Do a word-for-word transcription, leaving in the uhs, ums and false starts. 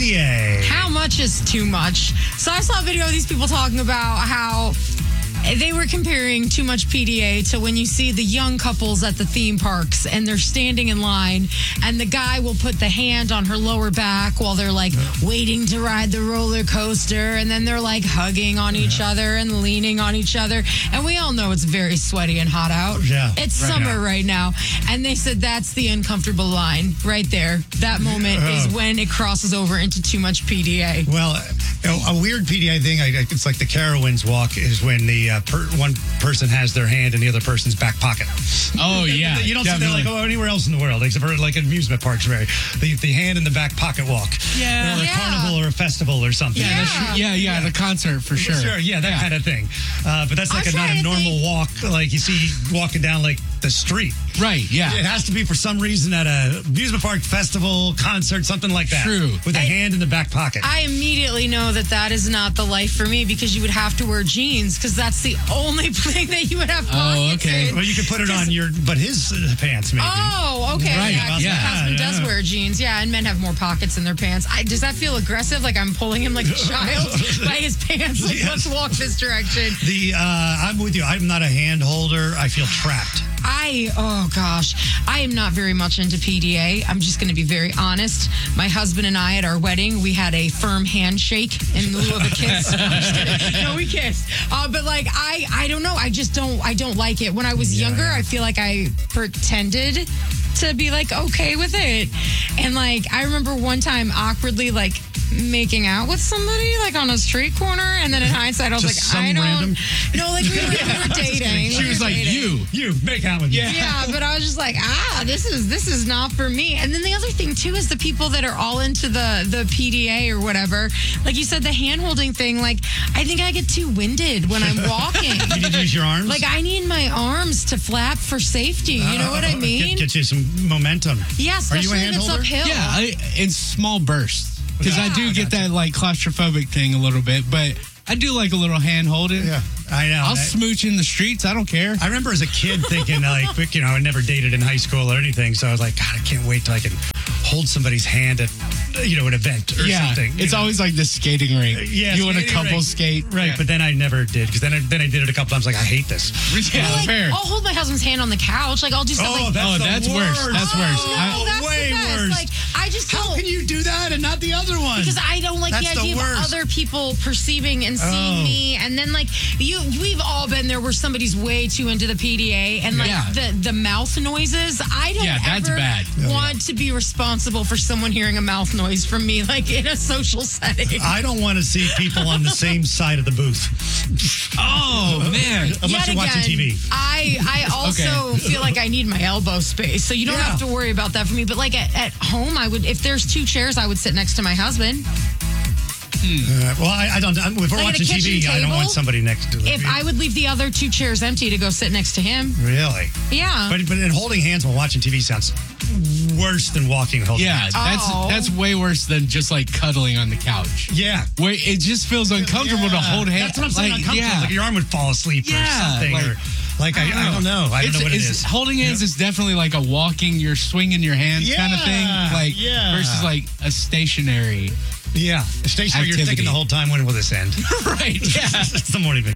D A. How much is too much? So I saw a video of these people talking about how they were comparing too much P D A to when you see the young couples at the theme parks and they're standing in line and the guy will put the hand on her lower back while they're like waiting to ride the roller coaster, and then they're like hugging on each other and leaning on each other. And we all know it's very sweaty and hot out. Yeah, It's right summer now. right now. And they said that's the uncomfortable line right there. That moment Oh. is when it crosses over into too much P D A. Well, a, a weird P D A thing, I, I- it's like the Carowinds walk, is when the uh, per, one person has their hand in the other person's back pocket. Oh, yeah. You don't definitely. see that like oh, anywhere else in the world, except for like amusement parks, right? The, the hand in the back pocket walk. Yeah. Or a Yeah. carnival or a festival or something. Yeah, that's- yeah, yeah, the concert for sure. Sure, yeah, that kind of thing. Uh, but that's I'm like a, not trying a to normal think- walk like you see walking down like the street. Right, yeah. It has to be for some reason at a amusement park, festival, concert, something like that. True. With a I- hand in the back pocket. I immediately know that that is not the life for me because you would have to wear jeans because that's the only thing that you would have pockets okay. in. well, you could put it on your, but his uh, pants maybe. Oh, okay. Right, Yeah, 'cause yeah, my husband yeah. does wear jeans. Yeah, and men have more pockets in their pants. I, does that feel aggressive? Like I'm pulling him like a child by his pants? Like, Yes. let's walk this direction. The uh, I'm with you. I'm not a hand holder. I feel trapped. I, oh gosh, I am not very much into P D A. I'm just going to be very honest. My husband and I at our wedding, we had a firm handshake in lieu of a kiss. No, I'm just kidding. No, we kissed. Uh, but like, I, I don't know. I just don't, I don't like it. When I was Yeah, younger, yeah. I feel like I pretended to be like okay with it. And like, I remember one time awkwardly like making out with somebody like on a street corner. And then in hindsight, I was Just like, I some don't, random- no, like we were, we were dating. She We was were like, dating. you. You make out with me. Yeah, but I was just like, ah, this is this is not for me. And then the other thing too is the people that are all into the the P D A or whatever. Like you said, the hand holding thing. Like I think I get too winded when I'm walking. You need to use your arms. Like I need my arms to flap for safety. You know what I Uh, mean? Get, get you some momentum. Yeah, Are you a especially hand if it's holder? uphill. Yeah, I, in small bursts. Because I Yeah. do get that like claustrophobic thing a little bit, but I do like a little hand holding. Yeah, I know. I'll I- smooch in the streets. I don't care. I remember as a kid thinking, like, you know, I never dated in high school or anything. So I was like, God, I can't wait till I can hold somebody's hand at, you know, an event or yeah, something. you it's know. always like the skating rink. Yeah, you and a skating couple rink. skate. Right, Yeah. but then I never did because then I, then I did it a couple times. Like, I hate this. yeah, Like, fair. I'll hold my husband's hand on the couch. Like I'll do stuff like that's Oh, the that's worse. worst. That's worse. Oh, I- no, that's way the best. worse. Like I just How don't. can you do that and not the other one? Because I don't like That's the idea the of worst. other people perceiving and seeing Oh. me, and then like you, we've all been there where somebody's way too into the P D A, and like Yeah. the the mouth noises. I don't Yeah, that's ever bad. want to be responsible for someone hearing a mouth noise from me, like in a social setting. I don't want to see people on the same side of the booth. Oh, man. Unless Yet you're watching again, T V. I I also feel like I need my elbow space, so you don't Yeah. have to worry about that for me. But like at, at home, I would if there's two chairs, I would sit next to my husband. Uh, well, I, I don't. I'm, if we're Like at a watching T V, kitchen I don't want table? somebody next to me. If I would leave the other two chairs empty to go sit next to him, Really? yeah. But but in holding hands while watching T V sounds worse than walking and holding Yeah, hands. that's Oh. that's way worse than just like cuddling on the couch. Yeah. Wait, it just feels uncomfortable to Yeah. hold hands. That's what I'm saying. Like, uncomfortable. yeah. Like your arm would fall asleep Yeah, or something. like- or like I, I don't know. I don't It's- know what it it's- is. Holding hands is definitely like a walking, you're swinging your hands kind of thing. Yeah, Like yeah. versus like a stationary. Yeah. Stationary, you're Activity. thinking the whole time, when will this end? Right. Yeah. It's the morning.